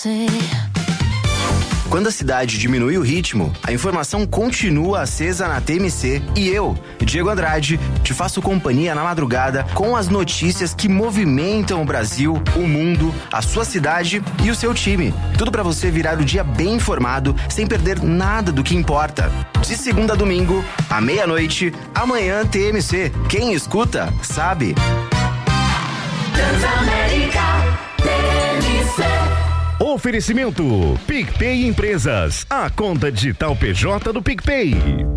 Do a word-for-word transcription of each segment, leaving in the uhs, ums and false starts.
você. Quando a cidade diminui o ritmo, a informação continua acesa na T M C e eu, Diego Andrade, te faço companhia na madrugada com as notícias que movimentam o Brasil, o mundo, a sua cidade e o seu time. Tudo pra você virar o dia bem informado, sem perder nada do que importa. De segunda a domingo, à meia-noite, amanhã T M C. Quem escuta, sabe. Transamérica T M C. Oferecimento PicPay Empresas, a conta digital P J do PicPay.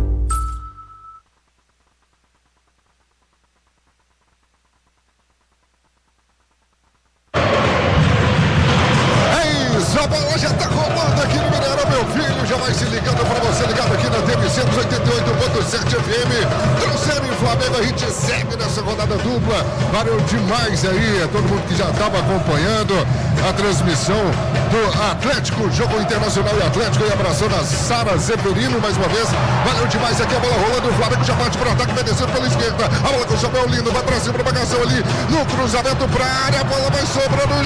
É isso, a bola já tá rolando aqui no Mineirão, meu filho, já vai se ligando pra você, ligado aqui na T M C dos oitenta e oito ponto sete F M. Cruzeiro e Flamengo, a gente segue nessa rodada dupla. Valeu demais aí, é todo mundo que já estava acompanhando a transmissão do Atlético, jogo Internacional e Atlético, e abraçando a Sara Zeferino mais uma vez. Valeu demais aqui, a bola rolando, o Flamengo já parte para o ataque, vai descendo pela esquerda, a bola com o chapéu lindo, vai para cima, propagação ali no cruzamento para a área, a bola vai sobrando,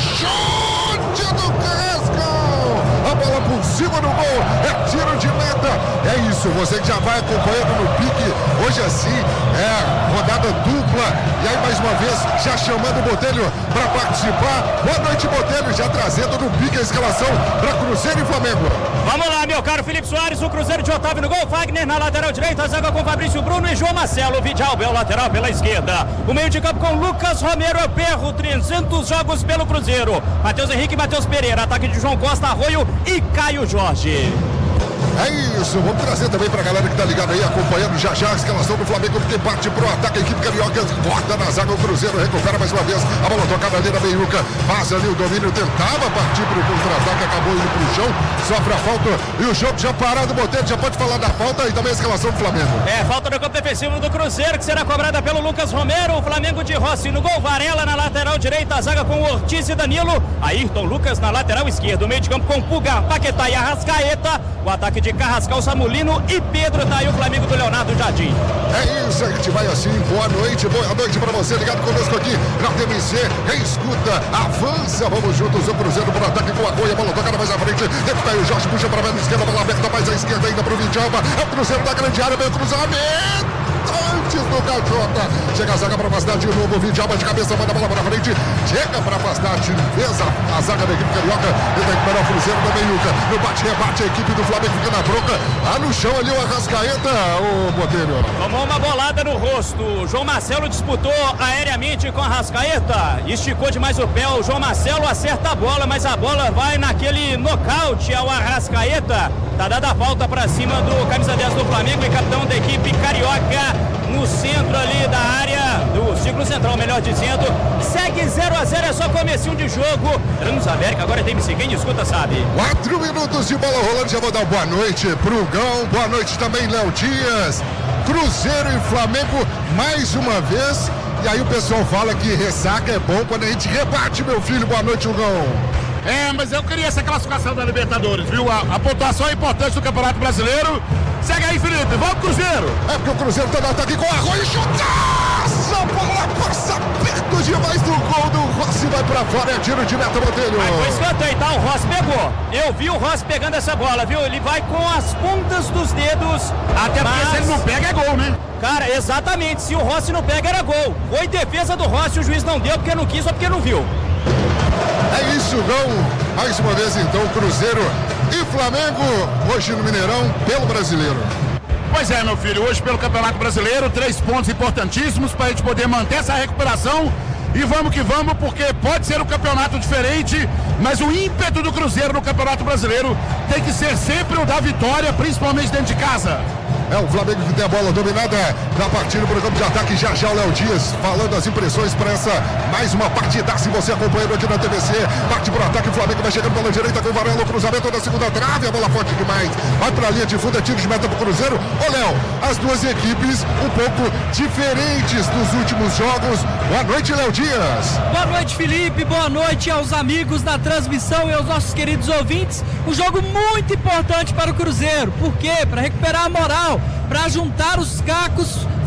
chute do Cascão, a bola por cima do gol, é tiro de meta. É isso, você que já vai acompanhando no pique, hoje assim é rodada dupla, e aí mais uma vez já chamando o Botelho para participar. Boa noite, Botelho, já trazendo no pique a escalação para Cruzeiro e Flamengo. Vamos lá, meu caro Felipe Soares, o Cruzeiro de Otávio no gol, Wagner na lateral direita, a zaga com Fabrício Bruno e João Marcelo, Vidal Bel lateral pela esquerda, o meio de campo com Lucas Romero, é perro, trezentos jogos pelo Cruzeiro, Matheus Henrique e Matheus Pereira, ataque de João Costa, Arroio e Caio Jorge. É isso, vamos trazer também pra galera que tá ligada aí, acompanhando já já a escalação do Flamengo, porque parte pro ataque, a equipe carioca corta na zaga, o Cruzeiro recupera mais uma vez, a bola tocada ali na meiuca, passa ali o domínio, tentava partir pro contra-ataque, acabou indo pro chão, sofre a falta e o jogo já parado, Botelho, já pode falar da falta e também a escalação do Flamengo. É, falta no campo defensivo do Cruzeiro, que será cobrada pelo Lucas Romero, o Flamengo de Rossi no gol, Varela na lateral direita, a zaga com Ortiz e Danilo, Ayrton Lucas na lateral esquerda, o meio de campo com Pulgar, Paquetá e Arrascaeta, o ataque de Carrascal, Samulino e Pedro, tá aí o Flamengo do Leonardo Jardim. É isso, a gente vai assim, boa noite, boa noite pra você, ligado conosco aqui na T M C, quem escuta, avança, vamos juntos, o Cruzeiro por ataque com a Goia, bola tocada mais à frente, deve tá aí o Jorge, puxa pra perna esquerda, bola aberta mais à esquerda ainda pro Vidalba, é o Cruzeiro da grande área, vem o cruzamento, antes do Cajota, chega a zaga pra afastar de novo, o Vidalba de cabeça, manda a bola pra frente, chega pra afastar, defesa, a zaga da equipe carioca, tenta recuperar o Cruzeiro da meiuca, no bate-rebate, a equipe do Flamengo fica na bronca, lá no chão ali o Arrascaeta, o Botelho. Tomou uma bolada no rosto, João Marcelo disputou aéreamente com a Arrascaeta, esticou demais o pé, o João Marcelo acerta a bola, mas a bola vai naquele nocaute ao Arrascaeta, tá dada a falta pra cima do camisa dez do Flamengo e capitão da equipe carioca, no centro ali da área, do círculo central, melhor dizendo, segue zero a zero, é só comecinho de jogo, Transamérica, agora tem que seguir, quem escuta sabe. Quatro minutos de bola rolando, já vou dar boa noite pro Gão, boa noite também Léo Dias, Cruzeiro e Flamengo mais uma vez, e aí o pessoal fala que ressaca é bom quando a gente rebate, meu filho, boa noite, Gão. É, mas eu queria essa classificação da Libertadores, viu? A, a pontuação é importante do Campeonato Brasileiro. Segue aí, Felipe, vamos Cruzeiro! É porque o Cruzeiro tá no ataque com o Arroio, chutaço! A bola passa perto demais do gol do Rossi, vai pra fora, é tiro de meta, Botelho. Mas foi escanteio, tá? O Rossi pegou. Eu vi o Rossi pegando essa bola, viu? Ele vai com as pontas dos dedos. Até mas... porque se ele não pega, é gol, né? Cara, exatamente, se o Rossi não pega, era gol. Foi defesa do Rossi, o juiz não deu porque não quis ou porque não viu. É isso, Gão. Mais uma vez, então, Cruzeiro e Flamengo, hoje no Mineirão, pelo Brasileiro. Pois é, meu filho, hoje pelo Campeonato Brasileiro, três pontos importantíssimos para a gente poder manter essa recuperação. E vamos que vamos, porque pode ser um campeonato diferente, mas o ímpeto do Cruzeiro no Campeonato Brasileiro tem que ser sempre o da vitória, principalmente dentro de casa. É o Flamengo que tem a bola dominada na partida para o campo de ataque. Já já o Léo Dias falando as impressões para essa mais uma partidaça. Se você acompanhando aqui na T V C, parte para o ataque. O Flamengo vai chegando pela direita com o Varela. O cruzamento da segunda trave. A bola forte demais. Vai para a linha de fundo. É tiro de meta para o Cruzeiro. Ô Léo, as duas equipes um pouco diferentes dos últimos jogos. Boa noite, Léo Dias. Boa noite, Felipe. Boa noite aos amigos da transmissão e aos nossos queridos ouvintes. Um jogo muito importante para o Cruzeiro. Por quê? Para recuperar a moral, para juntar os cacos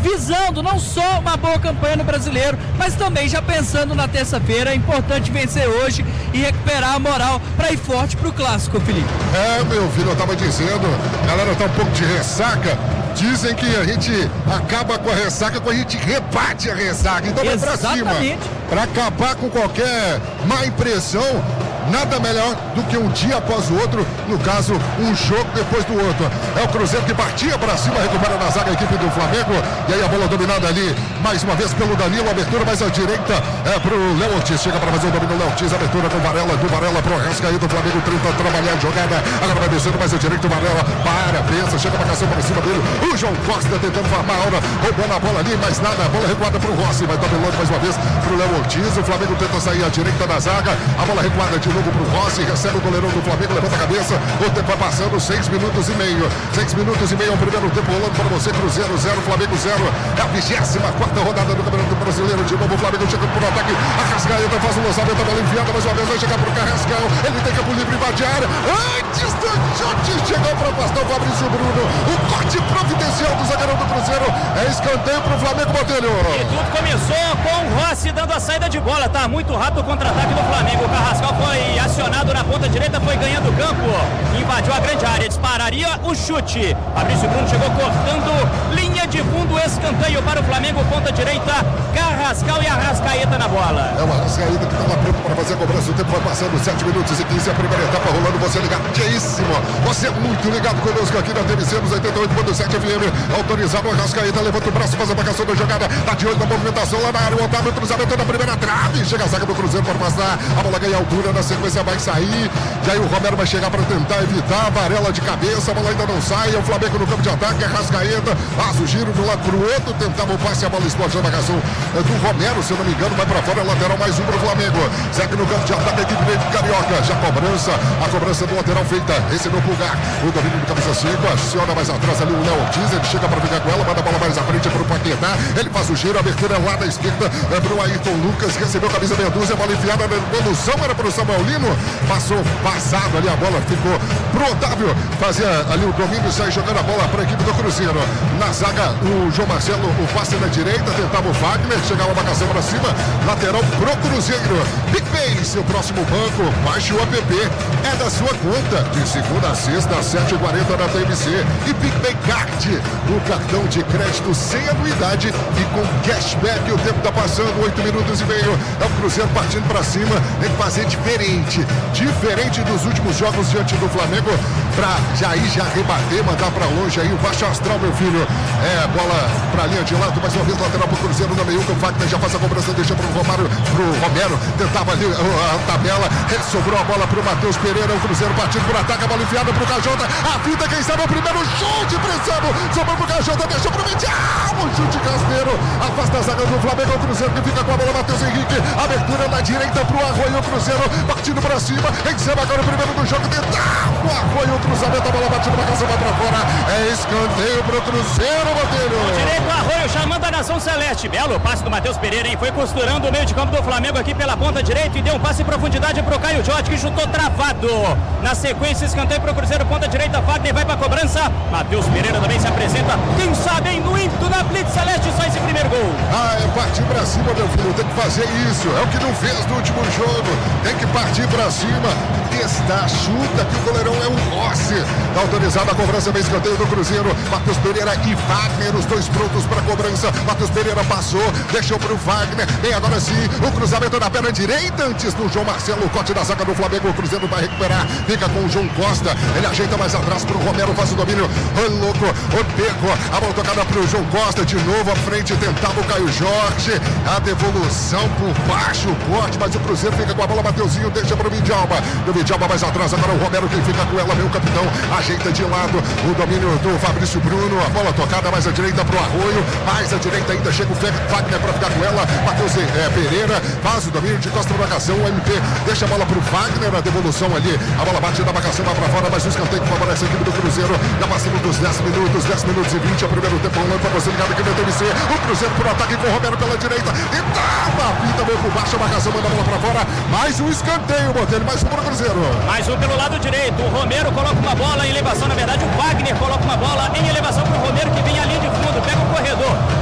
visando não só uma boa campanha no Brasileiro, mas também já pensando na terça-feira. É importante vencer hoje e recuperar a moral para ir forte pro Clássico, Felipe. É, meu filho, eu tava dizendo, a galera tá um pouco de ressaca. Dizem que a gente acaba com a ressaca quando a gente rebate a ressaca. Então vai pra cima. Pra acabar com qualquer má impressão, nada melhor do que um dia após o outro, no caso, um jogo depois do outro. É o Cruzeiro que partia para cima, recupera na zaga a equipe do Flamengo. E aí a bola dominada ali, mais uma vez pelo Danilo, abertura mais à direita, é pro Léo Ortiz, chega para fazer o domínio, Léo Ortiz, abertura com Varela, do Varela pro Arrascaeta, do Flamengo tenta trabalhar a jogada, agora vai descendo mais à direita, o Varela para, pensa, chega para marcação para cima dele, o João Costa tentando farmar a hora, roubando a bola ali, mais nada, a bola recuada pro Rossi, vai tabelando mais uma vez pro Léo Ortiz, o Flamengo tenta sair à direita da zaga, a bola recuada de novo pro Rossi, recebe o goleirão do Flamengo, levanta a cabeça, o tempo vai passando, seis minutos e meio, seis minutos e meio, o primeiro tempo rolando para você, Cruzeiro zero, Flamengo zero, é a vigésima quarta rodada do Campeonato Brasileiro, de novo o Flamengo chegando por ataque, Arrascaeta faz o lançamento, a bola enviada mais uma vez, vai chegar pro Carrascal, ele tem campo livre, invade a área, antes do chute, chegou para afastar o Fabrício Bruno, o corte providencial do zagueirão do Cruzeiro, é escanteio pro Flamengo, Botelho. E tudo começou com o Rossi dando a saída de bola, tá muito rápido o contra-ataque do Flamengo, o Carrascal foi acionado na ponta direita, foi ganhando o campo, invadiu a grande área, dispararia o chute, Fabrício Bruno chegou cortando linha de fundo, escanteio para o Flamengo, ponta direita, Carrascal e Arrascaeta na bola. É o Arrascaeta que estava pronto para fazer a cobrança, o tempo vai passando, sete minutos e quinze, a primeira etapa rolando, você ligadíssimo, você é muito ligado conosco aqui na T V C nos oitenta e oito ponto sete F M, autorizado, o Arrascaeta levanta o braço, faz a marcação da jogada, tá de olho na movimentação lá na área, o Otávio, cruzamento na primeira trave, chega a zaga do Cruzeiro para passar, a bola ganha altura, na sequência vai sair, e aí o Romero vai chegar para tentar evitar, Varela de cabeça, a bola ainda não sai, é o Flamengo no campo de ataque, Arrascaeta faz o giro de um lado pro outro, tentava o passe, a bola explode na marcação do Romero, se eu não me engano, vai para fora, é lateral mais um pro Flamengo, segue no campo de ataque, a equipe dele Carioca, já cobrança, a cobrança do lateral feita, recebeu o Pulgar, o domínio de camisa cinco, aciona mais atrás ali o Léo Ortiz, ele chega para ficar com ela, manda a bola mais à frente pro Paquetá, ele faz o giro, a abertura lá da esquerda, é pro Ayrton Lucas, recebeu a camisa meia dúzia, a bola enfiada na evolução, era pro Samuel Lino, passou passado ali, a bola ficou pro Otávio, fazia ali o domínio e sai jogando a bola para a equipe do Cruzeiro, na zaga o João Marcelo, o passe na direita, tentava o Wagner, chegava a marcação para cima, lateral pro Cruzeiro, PicPay, seu próximo banco, baixe o app, é da sua conta, de segunda a sexta, às sete e quarenta na T M C, e PicPay Card, o cartão de crédito sem anuidade e com cashback, o tempo tá passando, oito minutos e meio, é o Cruzeiro partindo para cima, tem que fazer diferente, diferente dos últimos jogos diante do Flamengo, pra já ir, já rebater, mandar pra longe aí o baixo astral, meu filho, é, bola pra linha de lado, mais uma vez lateral pro Cruzeiro, na meiuca, o Wagner já faz a cobrança, deixa pro Romário, pro Romero, tentava ali a, a tabela, sobrou a bola pro Matheus Pereira, o Cruzeiro partindo por ataque, a bola enfiada pro Cajota, a fita, quem sabe, o primeiro chute, pressão, sobrou pro Cajota, deixou pro Medial, chute rasteiro, afasta a zaga do Flamengo, o Cruzeiro que fica com a bola, Matheus Henrique, abertura na direita pro Arroio, o Cruzeiro partindo pra cima, recebe agora o primeiro do jogo, tentava o Arroio, o cruzamento, a bola batida na casa, vai pra fora, é escanteio pro Cruzeiro, Botelho. Direito Arroio chamando a nação celeste, belo passe do Matheus Pereira, hein? Foi costurando o meio de campo do Flamengo aqui pela ponta direita e deu um passe em profundidade pro Caio Jorge, que chutou travado. Na sequência, escanteio pro Cruzeiro, ponta direita, Wagner vai pra cobrança, Matheus Pereira também se apresenta, quem sabe, hein, no ímpeto da Blitz Celeste sai esse primeiro gol. Ah, é partir pra cima, meu filho, tem que fazer isso, é o que não fez no último jogo, tem que partir pra cima, testar, chuta, que o goleirão é um Rossi, tá autorizada a cobrança, vem escanteio do Cruzeiro, Matheus Pereira e Wagner, os dois prontos pra cobrança, Matheus Pereira passou, deixou pro Wagner, vem agora sim, o cruzamento na perna direita, antes do João Marcelo, o corte da zaga do Flamengo, o Cruzeiro vai recuperar, fica com o João Costa, ele ajeita mais atrás pro Romero, faz o domínio, o louco, o Peco, a bola tocada pro João Costa, de novo à frente, tentava o Caio Jorge, a devolução por baixo, o corte, mas o Cruzeiro fica com a bola, Mateuzinho, deixa pro Vidalba, do Vidalba mais atrás, agora o Romero, quem fica com ela, vem o capitão, ajeita de lado, o domínio do Fabrício Bruno, a bola tocada mais à direita pro Arroio, mais à direita ainda chega o Wagner para ficar com ela, Matheus é, Pereira, faz o domínio de costa na marcação, o M P deixa a bola pro Wagner, a devolução ali, a bola bate na marcação, vai pra fora, mas o escanteio que favorece a equipe do Cruzeiro, já passamos dos dez minutos, dez minutos e vinte, é o primeiro tempo rolando para você ligado aqui no T V C, o Cruzeiro por ataque com o Romero pela direita, e tava a fita, veio por baixo, a marcação, manda a bola pra fora, mais um escanteio, Botelho, mais um pro Cruzeiro. Mais um pelo lado direito, o Romero coloca uma bola em elevação, na verdade o Wagner coloca uma bola em elevação pro Romero, que vem a linha de fundo, pega o corredor, antes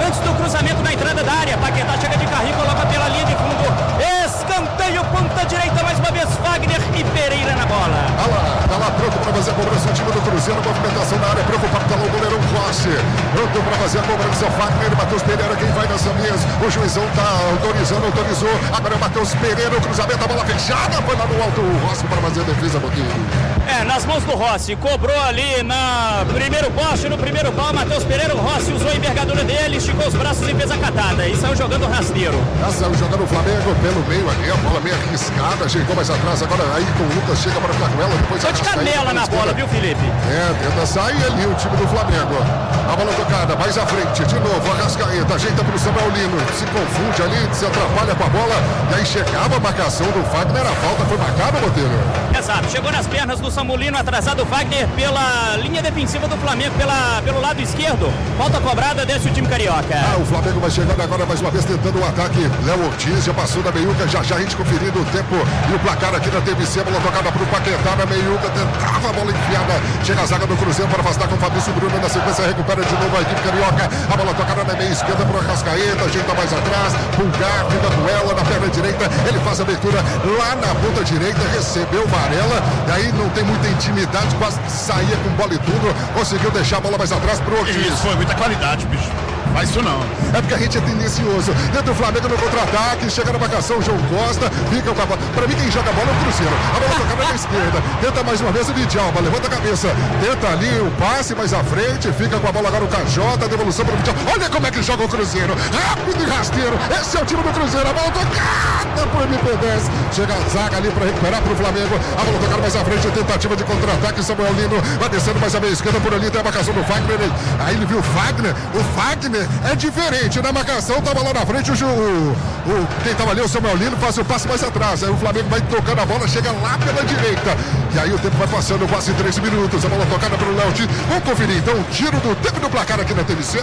cruzamento na entrada da área. Paquetá chega de carrinho, coloca pela linha de fundo. Escanteio, ponta direita, mais uma vez Fagner e Pereira na bola. Tá lá, tá lá pronto para fazer a cobrança o time do Cruzeiro. Movimentação na área, preocupado pelo goleirão Rossi. Pronto para fazer a cobrança, Fagner, Matheus Pereira, quem vai nessa mesa. O juizão tá autorizando, autorizou. Agora é o Matheus Pereira, o cruzamento, a bola fechada. Foi lá no alto o Rossi para fazer a defesa, Boquinho. É, nas mãos do Rossi, cobrou ali na primeiro poste, no primeiro pau, Matheus Pereira, o Rossi usou a envergadura dele, esticou os braços e fez a catada, e saiu jogando rasteiro. Já saiu jogando o Flamengo pelo meio ali, a bola meio arriscada, chegou mais atrás, agora aí com o Lucas, chega para ficar com ela, depois... Só de canela na bola, viu, Felipe? É, tenta sair ali o time do Flamengo. A bola tocada, mais à frente, de novo, a Arrascaeta, ajeita para o Samuel Lino, se confunde ali, se atrapalha com a bola, e aí chegava a marcação do Fagner, a falta foi marcada, Botelho. Exato, chegou nas pernas do Samulino, atrasado o Fagner pela linha defensiva do Flamengo, pela, pelo lado esquerdo. Falta cobrada, desce o time carioca. Ah, o Flamengo vai chegando agora mais uma vez tentando o ataque. Léo Ortiz já passou da meiuca, já já a gente conferindo o tempo e o placar aqui na T V C. A bola tocada para o Paquetá na meiuca, tentava a bola enfiada. Chega a zaga do Cruzeiro para afastar com o Fabrício Bruno. Na sequência recupera de novo a equipe carioca. A bola tocada na meia esquerda para o Arrascaeta, ajeita mais atrás. Pulgar, fica com ela na perna direita. Ele faz a abertura lá na ponta direita, recebeu amarela. E aí não tem muita intimidade, quase saía com bola e tudo. Conseguiu deixar a bola mais atrás para o Ortiz. Isso foi muita qualidade, bicho. Faz isso não. É porque a gente é tendencioso. Dentro do Flamengo no contra-ataque, chega na marcação o João Costa, fica com a bola. Pra mim quem joga a bola é o Cruzeiro. A bola tocada na esquerda. Tenta mais uma vez o Vidjalba, levanta a cabeça. Tenta ali o passe mais à frente, fica com a bola agora o Cajota, devolução para o Vidjalba. Olha como é que joga o Cruzeiro. Rápido e rasteiro. Esse é o time do Cruzeiro. A bola tocada pro M P dez. Chega a zaga ali para recuperar pro Flamengo. A bola tocada mais à frente, tentativa de contra-ataque. Samuel Lino vai descendo mais à meia esquerda por ali, tem a marcação do Fagner. Aí ele viu o Fagner. O Fagner é diferente, na marcação tava lá na frente o, o, o quem tava ali, o Samuel Lino, faz o passe mais atrás, aí o Flamengo vai tocando a bola, chega lá pela direita, e aí o tempo vai passando, quase três minutos, a bola tocada pelo Léo Ortiz. Vamos conferir então o tiro do tempo do placar aqui na T V C.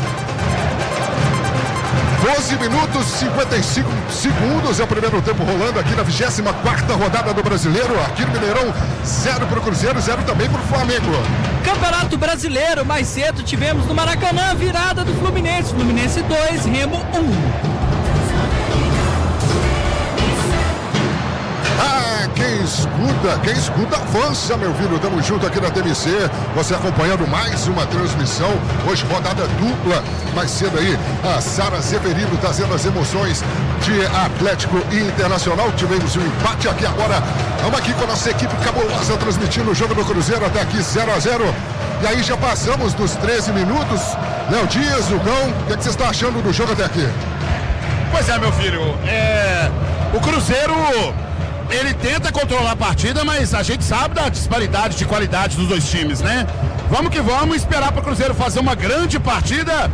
doze minutos e cinquenta e cinco segundos é o primeiro tempo rolando aqui na vigésima quarta rodada do Brasileiro, aqui no Mineirão. Zero para o Cruzeiro, zero também para o Flamengo. Campeonato Brasileiro, mais cedo tivemos no Maracanã virada do Fluminense. Fluminense dois, Remo um. Ah, quem escuta, quem escuta avança, meu filho. Tamo junto aqui na T V C. Você acompanhando mais uma transmissão. Hoje rodada dupla. Mais cedo aí, a Sara Severino trazendo as emoções de Atlético e Internacional. Tivemos um empate aqui agora. Vamos aqui com a nossa equipe cabulosa transmitindo o jogo do Cruzeiro até aqui zero a zero. E aí já passamos dos treze minutos. Léo Dias, o Gão, o que, é que você está achando do jogo até aqui? Pois é, meu filho. É... O Cruzeiro... Ele tenta controlar a partida, mas a gente sabe da disparidade de qualidade dos dois times, né? Vamos que vamos esperar para o Cruzeiro fazer uma grande partida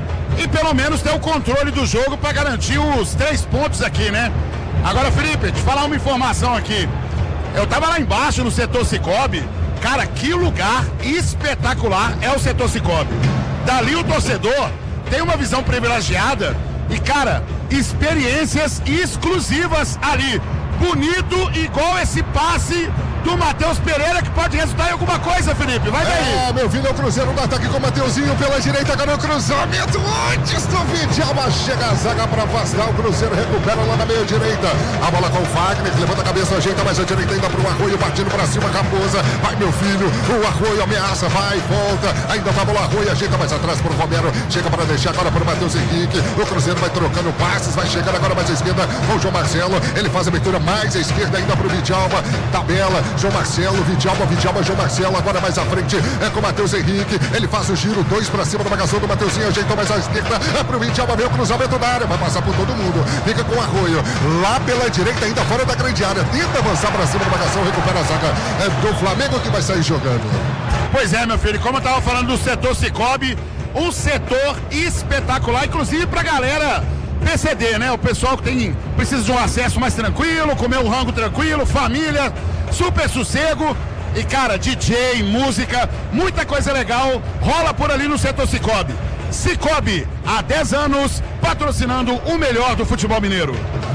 e pelo menos ter o controle do jogo para garantir os três pontos aqui, né? Agora, Felipe, te falar uma informação aqui. Eu tava lá embaixo no setor Cicobi. Cara, que lugar espetacular é o setor Cicobi. Dali o torcedor tem uma visão privilegiada e, cara, experiências exclusivas ali. Bonito, igual esse passe do Matheus Pereira, que pode resultar em alguma coisa, Felipe. Vai daí. É, meu filho, é o Cruzeiro no ataque com o Mateuzinho pela direita, agora o cruzamento antes do Vidjalba. Chega a zaga para afastar, o Cruzeiro recupera lá na meia direita. A bola com o Fagner, que levanta a cabeça, ajeita mais a direita ainda para o Arroio, partindo para cima, Raposa. Vai, meu filho, o Arroio ameaça, vai, volta. Ainda tá a bola, Arroio, ajeita mais atrás para o Romero. Chega para deixar agora para o Matheus Henrique. O Cruzeiro vai trocando passes, vai chegando agora mais à esquerda com o João Marcelo. Ele faz a abertura mais à esquerda ainda para o Vidjalba. Tabela, João Marcelo, Vidjalba, Vidjalba, João Marcelo, agora mais à frente é com o Matheus Henrique, ele faz o giro, dois pra cima da marcação do Mateuzinho, ajeitou mais à esquerda, é pro Vidjalba, veio o cruzamento da área, vai passar por todo mundo, fica com o Arroio, lá pela direita, ainda fora da grande área, tenta avançar pra cima da marcação, recupera a zaga é do Flamengo que vai sair jogando. Pois é, meu filho, como eu tava falando do setor Cicobi, um setor espetacular, inclusive pra galera P C D, né? O pessoal que tem, precisa de um acesso mais tranquilo, comer um rango tranquilo, família, super sossego. E, cara, D J, música, muita coisa legal rola por ali no setor Cicobi. Cicobi, há dez anos, patrocinando o melhor do futebol mineiro.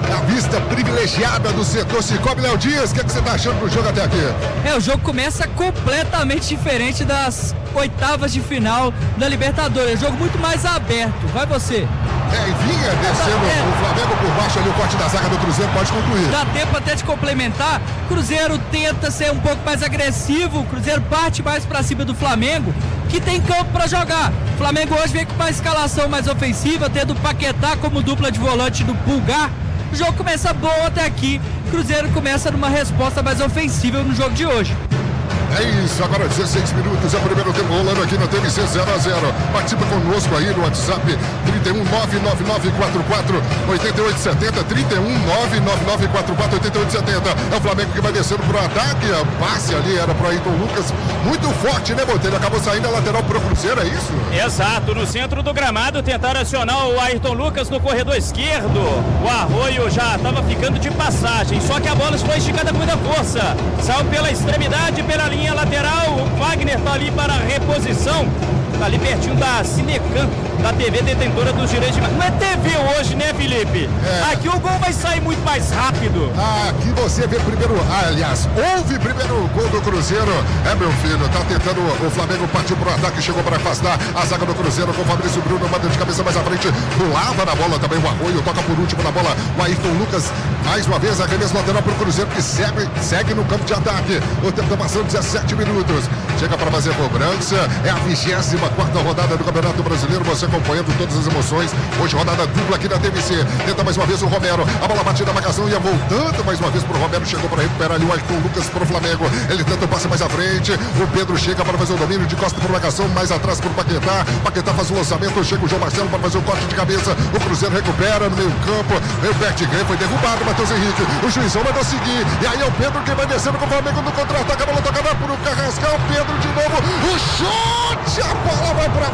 a vista privilegiada do setor Cicobi. Léo Dias, o que, é que você tá achando do jogo até aqui? É, o jogo começa completamente diferente das oitavas de final da Libertadores. É um jogo muito mais aberto. Vai você. É, e vinha descendo é. o Flamengo por baixo ali, o corte da zaga do Cruzeiro, pode concluir. Dá tempo até de complementar. Cruzeiro tenta ser um pouco mais agressivo, o Cruzeiro parte mais pra cima do Flamengo, que tem campo pra jogar. O Flamengo hoje vem com uma escalação mais ofensiva, tendo o Paquetá como dupla de volante do Pulgar. O jogo começa bom até aqui. O Cruzeiro começa numa resposta mais ofensiva no jogo de hoje. É isso, agora dezesseis minutos, é o primeiro tempo rolando aqui na T M C zero a zero. Participa conosco aí no WhatsApp trinta e um, nove nove nove quatro quatro, oito oito sete zero, trinta e um, nove nove nove quatro quatro, oito oito sete zero. É o Flamengo que vai descendo pro ataque, a passe ali era pro Ayrton Lucas, muito forte, né, Botelho? Acabou saindo a lateral pro Cruzeiro, é isso? Exato, no centro do gramado tentaram acionar o Ayrton Lucas no corredor esquerdo. O Arroio já estava ficando de passagem, só que a bola foi esticada com muita força. Saiu pela extremidade, pela linha lateral, o Wagner tá ali para a reposição, tá ali pertinho da Cinecan, da T V detentora dos direitos de... Não é T V hoje, né, Felipe? É. Aqui o gol vai sair muito mais rápido. Aqui você vê primeiro, ah, aliás, houve primeiro gol do Cruzeiro. É, meu filho, tá tentando, o Flamengo partiu pro ataque, chegou para afastar a zaga do Cruzeiro com o Fabrício Bruno, manda de cabeça mais à frente, pulava na bola também o Arroio, toca por último na bola o Ayrton Lucas, mais uma vez arremesso lateral pro Cruzeiro que segue, segue no campo de ataque. O tempo tá passando dezessete minutos, chega para fazer a cobrança, é a vigésima quarta rodada do Campeonato Brasileiro, você acompanhando todas as emoções, hoje rodada dupla aqui na T V C, tenta mais uma vez o Romero, a bola batida na marcação, ia voltando mais uma vez pro Romero, chegou para recuperar ali o Ayrton Lucas pro Flamengo, ele tenta o passe mais à frente, o Pedro chega para fazer o domínio de costa por marcação, mais atrás pro Paquetá, Paquetá faz o lançamento, chega o João Marcelo para fazer o corte de cabeça, o Cruzeiro recupera no meio campo, veio o Bertigão, foi derrubado, Matheus Henrique, o juizão mandou seguir, e aí é o Pedro que vai descendo com o Flamengo no contra-ataque, a bola tocada pro Carrascal, Pedro de novo, o chute, a bola vai para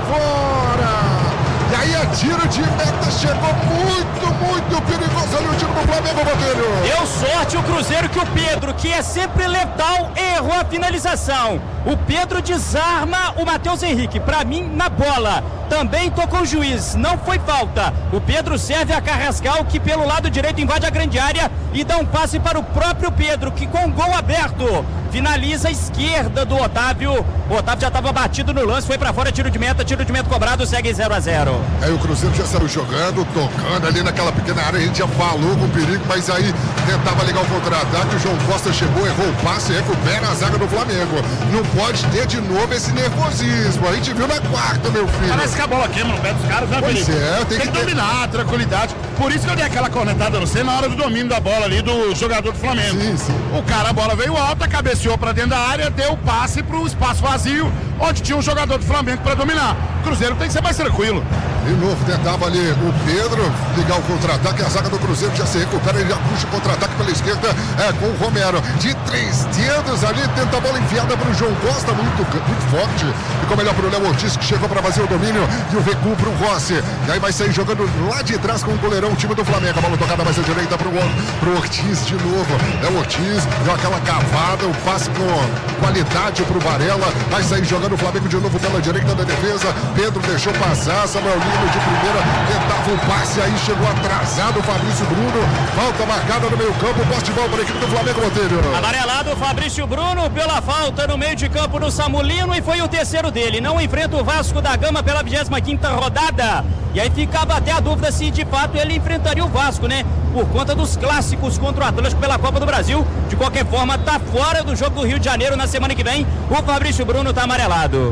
fora! E aí a tiro de meta, chegou muito, muito perigoso ali o tiro do Flamengo, Botelho. Deu sorte o Cruzeiro que o Pedro, que é sempre letal, errou a finalização. O Pedro desarma o Matheus Henrique, pra mim, na bola. Também tocou o juiz, não foi falta. O Pedro serve a Carrascal, que pelo lado direito invade a grande área e dá um passe para o próprio Pedro, que com o gol aberto finaliza a esquerda do Otávio. O Otávio já estava batido no lance, foi para fora, tiro de meta, tiro de meta cobrado, segue zero a zero. Aí o Cruzeiro já saiu jogando, tocando ali naquela pequena área, a gente já falou com o perigo, mas aí tentava ligar o contra-ataque, o João Costa chegou, errou o passe, recupera a zaga do Flamengo. Não pode ter de novo esse nervosismo, a gente viu na quarta, meu filho. Parece que a bola queima no pé dos caras, né, Felipe? Pois é, tem, tem que, que ter... dominar, tranquilidade. Por isso que eu dei aquela cornetada no C na hora do domínio da bola ali do jogador do Flamengo. Sim, sim. O cara, a bola veio alta, cabeceou pra dentro da área, deu o passe pro espaço vazio, onde tinha um jogador do Flamengo pra dominar. O Cruzeiro tem que ser mais tranquilo. De novo, tentava ali o Pedro ligar o contra-ataque, a zaga do Cruzeiro já se recupera, ele já puxa o contra-ataque pela esquerda, é, com o Romero. De três dedos ali, tenta a bola enfiada para o João Costa, muito, muito forte. Ficou melhor para o Léo Ortiz, que chegou para fazer o domínio, e o recuo para o Rossi. E aí vai sair jogando lá de trás com o goleirão, o time do Flamengo. A bola tocada mais à direita para o Ortiz de novo. É o Ortiz, deu aquela cavada, o passe com qualidade para o Varela. Vai sair jogando o Flamengo de novo pela direita da defesa. Pedro deixou passar, Samuel Lino de primeira, tentava o passe, aí chegou atrasado o Fabrício Bruno, falta marcada no meio campo, poste de bola para a equipe do Flamengo, Botelho. Amarelado o Fabrício Bruno pela falta no meio de campo no Samulino e foi o terceiro dele, não enfrenta o Vasco da Gama pela vigésima quinta rodada, e aí ficava até a dúvida se de fato ele enfrentaria o Vasco, né, por conta dos clássicos contra o Atlético pela Copa do Brasil. De qualquer forma, tá fora do jogo do Rio de Janeiro na semana que vem, o Fabrício Bruno tá amarelado.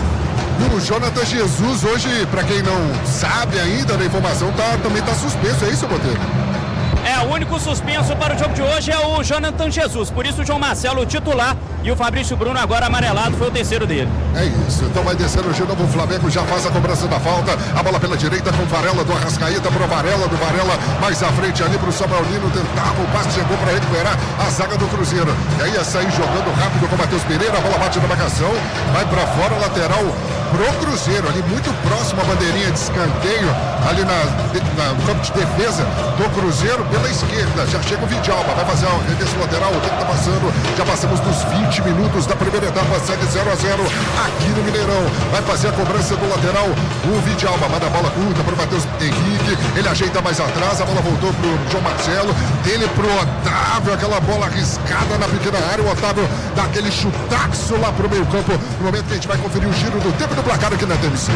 O Jonathan Jesus hoje, para quem não sabe ainda da informação, tá, também tá suspenso, é isso, Botelho? É, o único suspenso para o jogo de hoje é o Jonathan Jesus, por isso o João Marcelo, o titular, e o Fabrício Bruno agora amarelado, foi o terceiro dele. É isso, então vai descendo de novo o Flamengo, já faz a cobrança da falta, a bola pela direita com o Varela do Arrascaeta pro Varela, do Varela mais à frente ali pro Samuel Lino, tentava o passe, chegou para recuperar a zaga do Cruzeiro, e aí ia sair jogando rápido com o Matheus Pereira, a bola bate na marcação, vai para fora, lateral pro Cruzeiro, ali muito próximo à bandeirinha de escanteio, ali na, na, no campo de defesa do Cruzeiro, pela esquerda, já chega o Vidalba, vai fazer o reverso lateral, o tempo tá passando, já passamos dos vinte vinte minutos da primeira etapa, segue zero a zero aqui no Mineirão. Vai fazer a cobrança do lateral o Vidalba, manda a bola curta para o Matheus Henrique, ele ajeita mais atrás, a bola voltou para o João Marcelo, dele para o Otávio, aquela bola arriscada na pequena área, o Otávio dá aquele chutaço lá para o meio campo, no momento que a gente vai conferir o giro do tempo do placar aqui na T M C.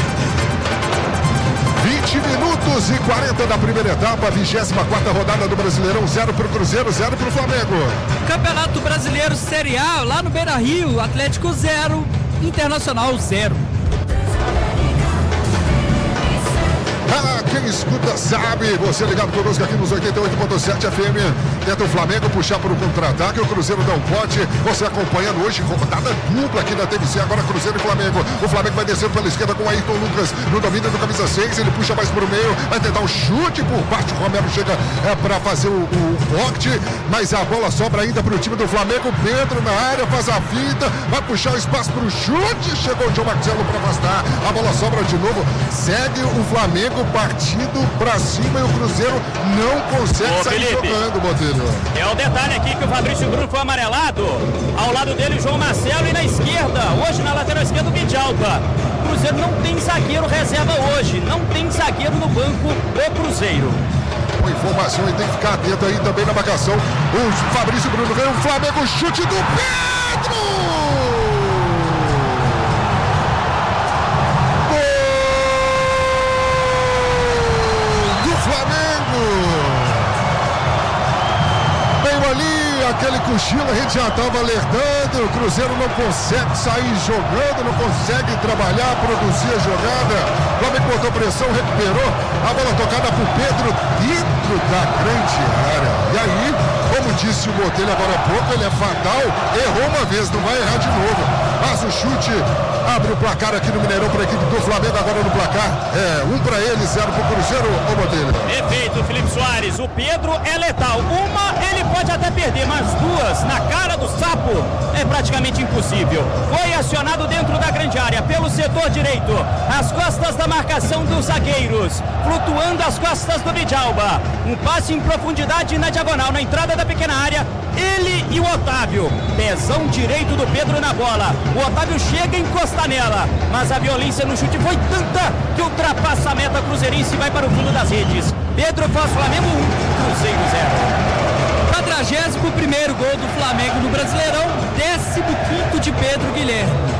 vinte minutos e quarenta da primeira etapa, vigésima quarta rodada do Brasileirão, zero para o Cruzeiro, zero para o Flamengo. Campeonato Brasileiro Série A, lá no Beira-Rio, Atlético zero, Internacional zero. Ah, quem escuta sabe, você ligado conosco aqui nos oitenta e oito ponto sete F M, tenta o Flamengo puxar para o contra-ataque, o Cruzeiro dá um pote, você acompanhando hoje, rodada dupla aqui na T V C, agora Cruzeiro e Flamengo, o Flamengo vai descendo pela esquerda com o Ayrton Lucas, no domínio do camisa seis, ele puxa mais para o meio, vai tentar um chute por baixo, o Romero chega é, para fazer o, o corte, mas a bola sobra ainda para o time do Flamengo, Pedro na área, faz a fita, vai puxar o espaço para o chute, chegou o João Marcelo para afastar, a bola sobra de novo, segue o Flamengo partido pra cima e o Cruzeiro não consegue Ô, sair Felipe, jogando, Botelho. É o detalhe aqui que o Fabrício Bruno foi amarelado. Ao lado dele o João Marcelo e na esquerda, hoje na lateral esquerda o Vidalba. O Cruzeiro não tem zagueiro reserva hoje, não tem zagueiro no banco do Cruzeiro. Com informação e tem que ficar atento aí também na marcação. O Fabrício Bruno ganha o Flamengo, chute do Pedro! Aquele cochilo, a gente já estava alertando, o Cruzeiro não consegue sair jogando, não consegue trabalhar, produzir a jogada. O Flamengo botou pressão, recuperou, a bola tocada por Pedro dentro da grande área. E aí, como disse o Botelho agora há pouco, ele é fatal, errou uma vez, não vai errar de novo. Mas o chute abre o placar aqui no Mineirão para a equipe do Flamengo, agora no placar. É, um para ele, zero para o Cruzeiro, ô Botelho. Perfeito, Felipe Soares, o Pedro é letal. Uma ele pode até perder, mas duas na cara do sapo é praticamente impossível. Foi acionado dentro da grande área pelo setor direito, às costas da marcação dos zagueiros, flutuando às costas do Vidalba. Um passe em profundidade na diagonal, na entrada da pequena área. Ele e o Otávio, pezão direito do Pedro na bola. O Otávio chega a encostar nela, mas a violência no chute foi tanta que ultrapassa a meta cruzeirense e vai para o fundo das redes. Pedro faz Flamengo um, Cruzeiro zero. quadragésimo primeiro gol do Flamengo no Brasileirão, décimo quinto de Pedro Guilherme.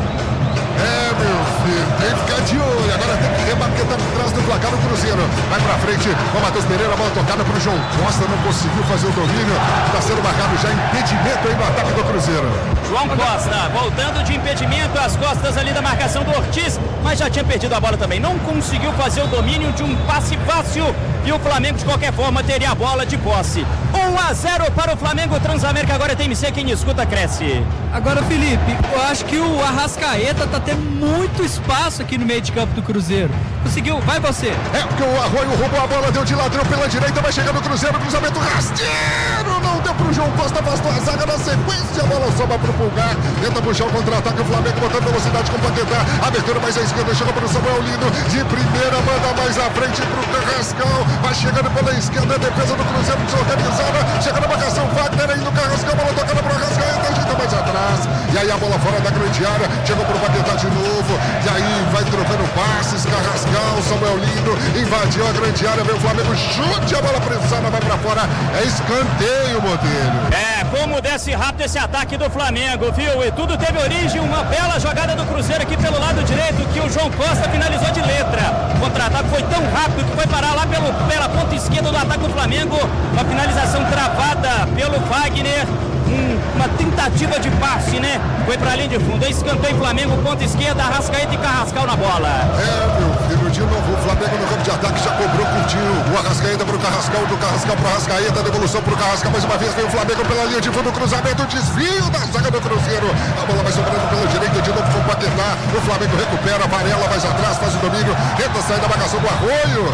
É, meu filho, tem que ficar de olho. Agora tem que rebater, tá por trás do placar do Cruzeiro. Vai pra frente com o Matheus Pereira, a bola tocada pro João Costa, não conseguiu fazer o domínio. Tá sendo marcado já impedimento aí no ataque do Cruzeiro. João Costa, voltando de impedimento às costas ali da marcação do Ortiz, mas já tinha perdido a bola também. Não conseguiu fazer o domínio de um passe fácil e o Flamengo de qualquer forma teria a bola de posse. um a zero para o Flamengo, Transamérica agora tem T M C, quem escuta cresce. Agora, Felipe, eu acho que o Arrascaeta tá tendo muito espaço aqui no meio de campo do Cruzeiro. Conseguiu, vai você. É, porque o Arroio roubou a bola, deu de ladrão pela direita, vai chegando o Cruzeiro, cruzamento rasteiro, não deu pro João Costa, afastou a zaga na sequência, a bola sobra pro Pulgar, tenta puxar o contra-ataque, o Flamengo botando velocidade com o Paquetá, abertura mais à esquerda, chega pro Samuel Lino, de primeira, manda mais à frente pro Carrascal, vai chegando pela esquerda, a defesa do Cruzeiro desorganizada, chega na marcação, Wagner aí no Carrascal, bola tocando pro Arrascaeta, ajeita mais atrás, e aí a bola fora da grande área, chegou pro Paquetá de novo, e aí vai trocando passes, Carrascal, Samuel Lino, invadiu a grande área, veio o Flamengo, chute, a bola prensada, vai pra fora, é escanteio, Botelho. É, como desce rápido esse ataque do Flamengo, viu? E tudo teve origem, uma bela jogada do Cruzeiro aqui pelo lado direito, que o João Costa finalizou de letra. O contra-ataque foi tão rápido que foi parar lá pelo, pela ponta esquerda do ataque do Flamengo, uma finalização travada pelo Wagner. Hum, uma tentativa de passe, né? Foi pra linha de fundo. Escanteio Flamengo, ponta esquerda, Arrascaeta e Carrascal na bola. É, meu filho, de novo o Flamengo no campo de ataque já cobrou curtinho. O Arrascaeta pro Carrascal, do Carrascal pro Arrascaeta, devolução pro Carrascal, mais uma vez veio o Flamengo pela linha de fundo, cruzamento, desvio da zaga do Cruzeiro. A bola vai sobrando pela direita, de novo com o Paquetá. O Flamengo recupera, Varela mais atrás, faz o domínio, tenta sair da marcação do Arroio.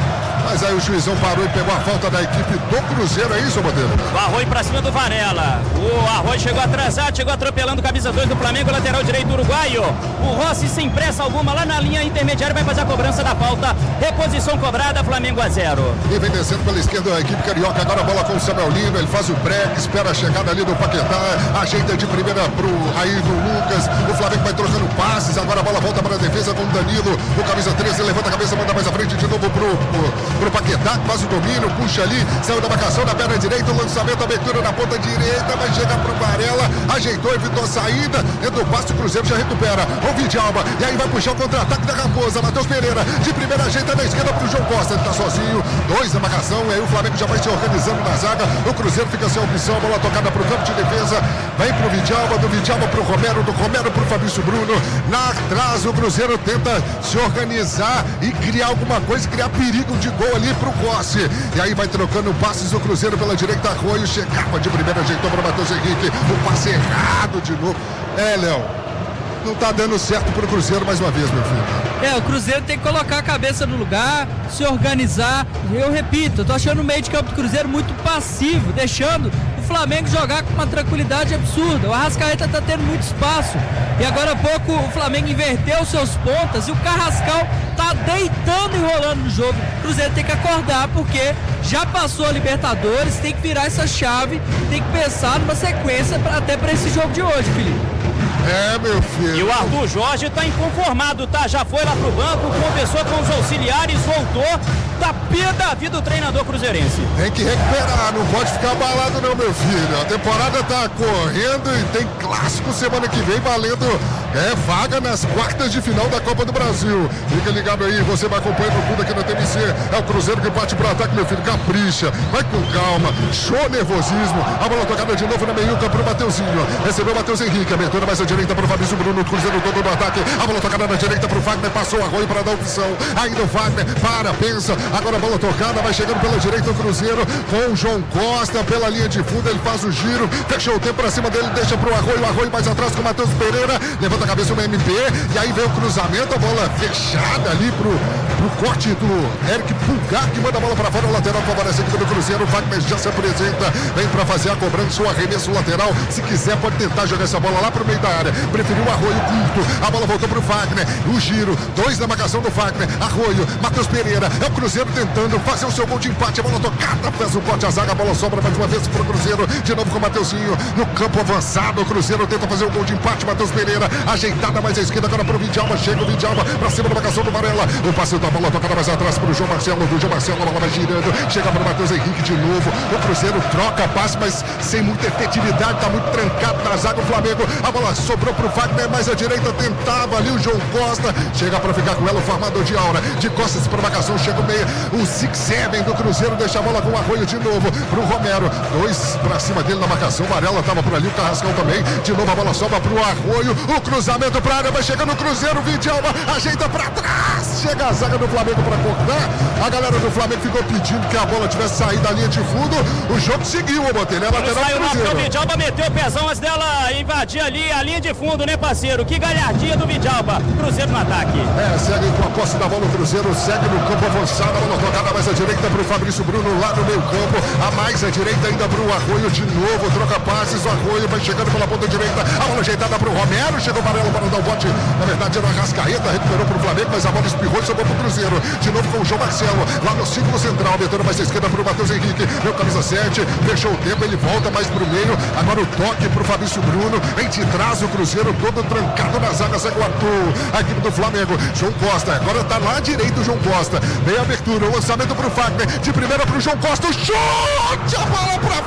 Mas aí o juizão parou e pegou a falta da equipe do Cruzeiro, é isso, Botelho? O Arroio pra cima do Varela. O Arroio chegou atrasado, chegou atropelando o camisa dois do Flamengo, lateral direito uruguaio. O Rossi sem pressa alguma lá na linha intermediária vai fazer a cobrança da falta. Reposição cobrada, Flamengo a zero. E vem descendo pela esquerda a equipe carioca. Agora a bola com o Samuel Lino, ele faz o break, espera a chegada ali do Paquetá, ajeita de primeira pro aí do Lucas. O Flamengo vai trocando passes, agora a bola volta para a defesa com o Danilo. O camisa treze levanta a cabeça, manda mais à frente de novo pro, pro, pro Paquetá, faz o domínio, puxa ali, saiu da marcação na perna direita, o lançamento, abertura na ponta direita, vai chegar pro Varela, ajeitou, evitou a saída, dentro do passe, o Cruzeiro já recupera. O Vidalba, e aí vai puxar o contra-ataque da Raposa. Matheus Pereira, de primeira ajeita na esquerda pro João Costa, ele tá sozinho, dois na marcação, e aí o Flamengo já vai se organizando na zaga. O Cruzeiro fica sem opção, bola tocada pro campo de defesa, vem pro Vidalba, do Vidalba pro Romero, do Romero pro Fabrício Bruno. Na atrás o Cruzeiro tenta se organizar e criar alguma coisa, criar perigo de gol ali pro Rossi. E aí vai trocando passes o Cruzeiro pela direita, Arroio chegava de primeira, ajeitou para Matheus Henrique, o passe errado de novo. É, Léo, não tá dando certo pro Cruzeiro mais uma vez, meu filho. É, o Cruzeiro tem que colocar a cabeça no lugar, se organizar. Eu repito, eu tô achando o meio de campo do Cruzeiro muito passivo, deixando o Flamengo jogar com uma tranquilidade absurda. O Arrascaeta tá tendo muito espaço. E agora há pouco o Flamengo inverteu seus pontas e o Carrascal tá deitando e rolando no jogo. O Cruzeiro tem que acordar porque já passou a Libertadores, tem que virar essa chave, tem que pensar numa sequência pra, até para esse jogo de hoje, Felipe. É, meu filho. E o Arthur Jorge tá inconformado, tá? Já foi lá pro banco, conversou com os auxiliares, voltou, tá pé da vida o treinador cruzeirense. Tem que recuperar, não pode ficar abalado não, meu filho. A temporada tá correndo e tem clássico semana que vem valendo é, vaga nas quartas de final da Copa do Brasil. Fica ligado aí, você vai acompanhando tudo aqui na T M C. É o Cruzeiro que bate pro ataque, meu filho, capricha, vai com calma, show nervosismo. A bola tocada de novo na meiuca pro Mateuzinho. Recebeu o Matheus Henrique, abertura mais à direita pro Fabrício Bruno, o Cruzeiro todo no ataque. A bola tocada na direita pro Wagner, passou o Arroio para dar opção. Ainda o Wagner, para, pensa. Agora a bola tocada, vai chegando pela direita o Cruzeiro com o João Costa pela linha de fundo, ele faz o giro, fechou o tempo pra cima dele, deixa pro Arroio, o Arroio mais atrás com o Matheus Pereira, levanta a cabeça o M P, e aí vem o cruzamento, a bola fechada ali pro, pro corte do Eric Pulgar, que manda a bola pra fora, o lateral favorece a equipe do Cruzeiro. O Wagner já se apresenta, vem pra fazer a cobrança, o arremesso lateral, se quiser pode tentar jogar essa bola lá pro meio da área, preferiu o Arroio curto, a bola voltou pro Wagner, o giro, dois na marcação do Wagner, Arroio, Matheus Pereira, é o Cruzeiro tentando fazer o seu gol de empate, a bola tocada, faz o corte, a zaga, a bola sobra mais uma vez pro Cruzeiro, de novo com o Mateuzinho, no campo avançado, o Cruzeiro tenta fazer o gol de empate, Matheus Pereira, ajeitada mais à esquerda, agora pro Vidalba, chega o Vidalba, pra cima da marcação do Varela, o passe da bola tocada mais atrás pro João Marcelo, do João Marcelo, a bola vai girando, chega pro Matheus Henrique de novo, o Cruzeiro troca passe, mas sem muita efetividade, tá muito trancado na zaga o Flamengo, a bola sobrou pro Wagner, mais à direita, tentava ali o João Costa, chega pra ficar com ela o formador de aura, de costas pra marcação, chega o meio, o Six Seven do Cruzeiro, deixa a bola com o Arroio de novo, pro Romero, dois pra cima dele na marcação, o Varela tava por ali, o Carrascal também, de novo a bola sobra pro Arroio, o cruzamento pra área, vai chegando o Cruzeiro, Vidalba, ajeita pra trás, chega a zaga do Flamengo pra cortar, a galera do Flamengo ficou pedindo que a bola tivesse saído da linha de fundo, o jogo seguiu, o Botelho, é lateral do Cruzeiro. O Vidalba meteu o pezão antes dela invadir ali a linha de fundo, né, parceiro? Que galhardinha do Vidalba, Cruzeiro no ataque. É, segue com a posse da bola o Cruzeiro, segue no campo avançado, a bola tocada mais à direita pro Fabrício Bruno, lá no meio campo, a mais à direita ainda pro Arroio de novo, troca passes, o Arroio vai chegando pela ponta direita, a bola ajeitada pro Romero, chegou o Varela para dar o bote, na verdade era o Arrascaeta, recuperou pro Flamengo, mas a bola espirrou e sobrou pro Cruzeiro, de novo com o João Marcelo, lá no círculo central, abertura mais à esquerda pro Matheus Henrique, meu camisa sete, fechou o tempo, ele volta mais pro meio, agora o toque pro Fabrício Bruno, vem de trás o Cruzeiro todo trancado na zaga, segue o Arthur, a equipe do Flamengo, João Costa, agora tá lá à direita o João Costa, vem a abertura, o lançamento pro Wagner, de primeira pro João Costa, o chute, a bola pra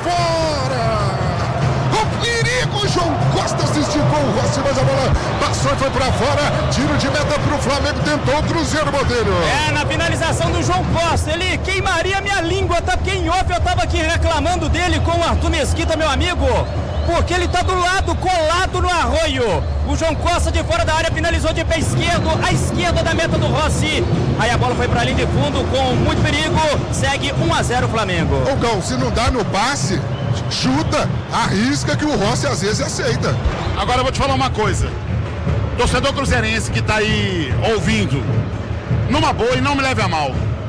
fora! O perigo, João Costa se esticou o Rossi, mas a bola passou e foi pra fora, tiro de meta pro Flamengo, tentou o Cruzeiro, Botelho. É, na finalização do João Costa, ele queimaria minha língua, tá? Porque em off eu tava aqui reclamando dele com o Arthur Mesquita, meu amigo, porque ele tá do lado, colado no Arroio. O João Costa de fora da área finalizou de pé esquerdo, à esquerda da meta do Rossi. Aí a bola foi pra linha de fundo com muito perigo, segue um a zero o Flamengo. Ô Gão, se não dá no passe, chuta, arrisca que o Rossi às vezes aceita. Agora eu vou te falar uma coisa. Torcedor cruzeirense que tá aí ouvindo, numa boa e não me leve a mal.